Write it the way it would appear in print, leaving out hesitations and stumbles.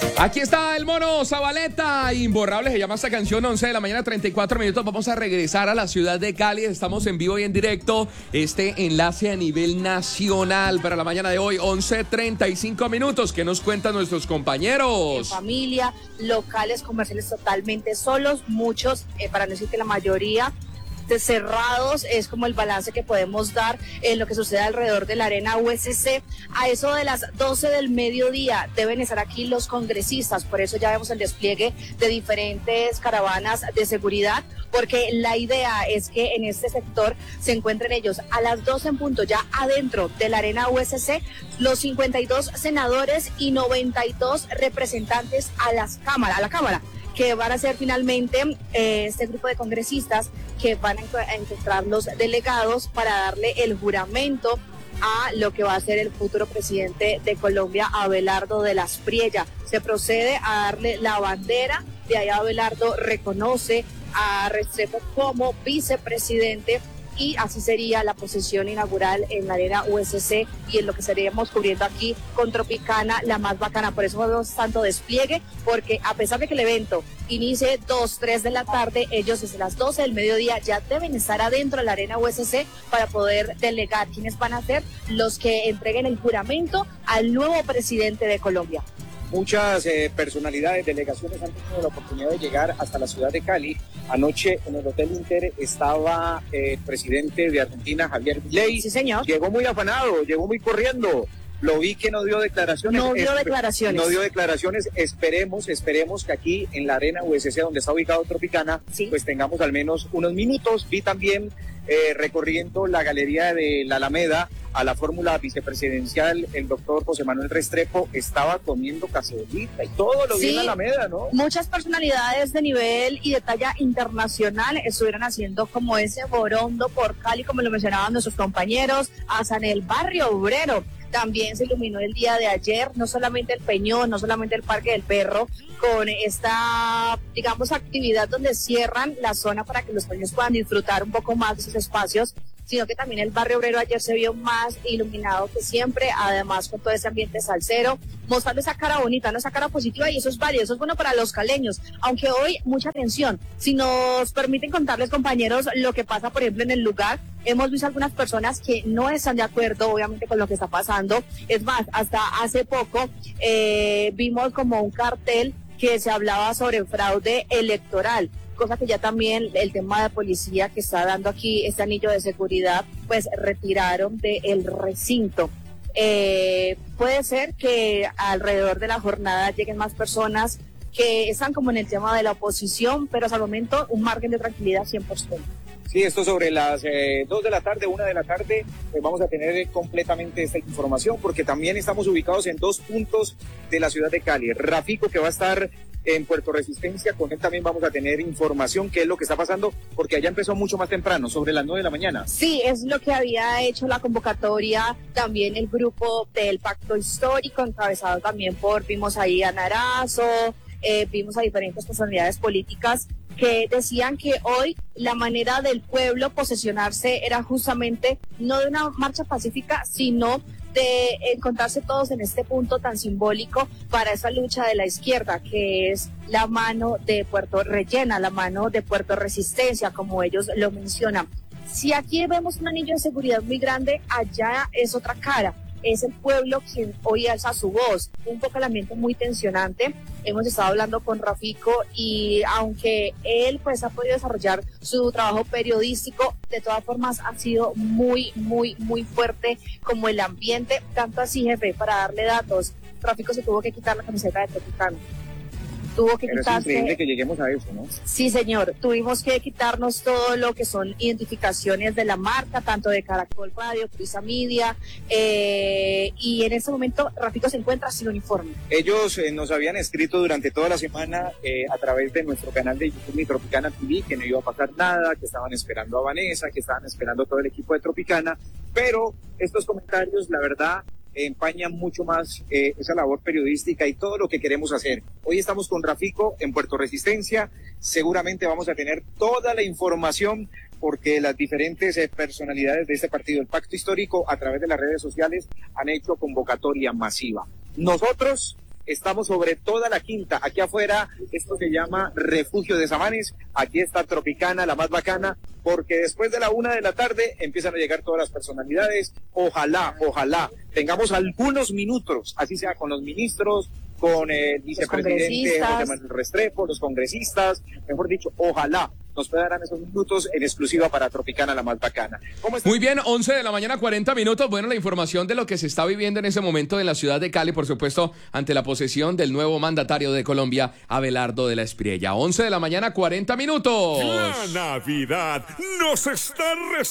Aquí está el Mono Zabaleta, imborrable, se llama esta canción, 11 de la mañana, 34 minutos. Vamos a regresar a la ciudad de Cali, estamos en vivo y en directo. Este enlace a nivel nacional para la mañana de hoy, 11:35 minutos. ¿Qué nos cuentan nuestros compañeros? En familia, locales comerciales totalmente solos, muchos, para no decir que la mayoría, cerrados. Es como el balance que podemos dar en lo que sucede alrededor de la arena USC. A eso de las 12 del mediodía deben estar aquí los congresistas, por eso ya vemos el despliegue de diferentes caravanas de seguridad, porque la idea es que en este sector se encuentren ellos a las 12 en punto, ya adentro de la arena USC, los 52 senadores y 92 representantes a la Cámara, que van a ser finalmente este grupo de congresistas que van a encontrar los delegados para darle el juramento a lo que va a ser el futuro presidente de Colombia, Abelardo de las Priella. Se procede a darle la bandera, de ahí Abelardo reconoce a Restrepo como vicepresidente, y así sería la posesión inaugural en la arena USC y en lo que estaríamos cubriendo aquí con Tropicana, la más bacana. Por eso vemos tanto despliegue, porque a pesar de que el evento inicie 2, 3 de la tarde, ellos desde las 12 del mediodía ya deben estar adentro de la arena USC para poder delegar quiénes van a ser los que entreguen el juramento al nuevo presidente de Colombia. Muchas personalidades, delegaciones han tenido la oportunidad de llegar hasta la ciudad de Cali. Anoche en el Hotel Inter estaba el presidente de Argentina, Javier Milei. Sí, señor. Llegó muy afanado, llegó muy corriendo. Lo vi que no dio declaraciones. No dio declaraciones. Esperemos que aquí en la arena USC, donde está ubicado Tropicana, sí, pues tengamos al menos unos minutos. Vi también recorriendo la galería de la Alameda a la fórmula vicepresidencial, el doctor José Manuel Restrepo estaba comiendo cacebolita y todo lo vi en la Alameda, ¿no? Muchas personalidades de nivel y de talla internacional estuvieron haciendo como ese borondo por Cali, como lo mencionaban nuestros compañeros, hasta en el barrio obrero. También se iluminó el día de ayer, no solamente el Peñón, no solamente el Parque del Perro, con esta, digamos, actividad donde cierran la zona para que los pequeños puedan disfrutar un poco más de esos espacios, sino que también el barrio obrero ayer se vio más iluminado que siempre, además con todo ese ambiente salsero, mostrando esa cara bonita, ¿no? Esa cara positiva, y eso es válido, eso es bueno para los caleños, aunque hoy mucha atención. Si nos permiten contarles, compañeros, lo que pasa, por ejemplo, en el lugar, hemos visto algunas personas que no están de acuerdo, obviamente, con lo que está pasando. Es más, hasta hace poco vimos como un cartel que se hablaba sobre fraude electoral, cosa que ya también el tema de policía que está dando aquí este anillo de seguridad, pues retiraron del recinto. Puede ser que alrededor de la jornada lleguen más personas que están como en el tema de la oposición, pero hasta el momento un margen de tranquilidad 100%. Sí, esto sobre las 2 de la tarde, 1 de la tarde, pues vamos a tener completamente esta información, porque también estamos ubicados en 2 puntos de la ciudad de Cali. Rafico, que va a estar en Puerto Resistencia, con él también vamos a tener información, qué es lo que está pasando, porque allá empezó mucho más temprano, sobre las 9 de la mañana. Sí, es lo que había hecho la convocatoria, también el grupo del Pacto Histórico, encabezado también vimos ahí a Narazo, vimos a diferentes personalidades políticas que decían que hoy la manera del pueblo posesionarse era justamente no de una marcha pacífica, sino de encontrarse todos en este punto tan simbólico para esa lucha de la izquierda, que es la mano de Puerto Rellena, la mano de Puerto Resistencia, como ellos lo mencionan. Si aquí vemos un anillo de seguridad muy grande, allá es otra cara. Es el pueblo quien hoy alza su voz. Un poco el ambiente muy tensionante. Hemos estado hablando con Rafico y aunque él pues ha podido desarrollar su trabajo periodístico, de todas formas ha sido muy fuerte como el ambiente. Tanto así, jefe, para darle datos, Rafico se tuvo que quitar la camiseta de Tropicana. Tuvo que quitarse. Es increíble que lleguemos a eso, ¿no? Sí, señor. Tuvimos que quitarnos todo lo que son identificaciones de la marca, tanto de Caracol Radio, Prisa Media, y en este momento Rafico se encuentra sin uniforme. Ellos nos habían escrito durante toda la semana a través de nuestro canal de YouTube, Mi Tropicana TV, que no iba a pasar nada, que estaban esperando a Vanessa, que estaban esperando todo el equipo de Tropicana, pero estos comentarios, la verdad, empañan mucho más esa labor periodística y todo lo que queremos hacer. Hoy estamos con Rafico en Puerto Resistencia, seguramente vamos a tener toda la información porque las diferentes personalidades de este partido, el Pacto Histórico, a través de las redes sociales han hecho convocatoria masiva. Nosotros Estamos sobre toda la quinta. Aquí afuera, esto se llama Refugio de Samanes. Aquí está Tropicana, la más bacana, porque después de la 1 de la tarde empiezan a llegar todas las personalidades. Ojalá tengamos algunos minutos, así sea con los ministros, con el vicepresidente José Manuel Restrepo, los congresistas, mejor dicho, ojalá nos darán esos minutos en exclusiva para Tropicana, la más bacana. Muy bien, 11 de la mañana, 40 minutos. Bueno, la información de lo que se está viviendo en ese momento en la ciudad de Cali, por supuesto, ante la posesión del nuevo mandatario de Colombia, Abelardo de la Espriella. 11 de la mañana, 40 minutos. La Navidad nos está recibiendo.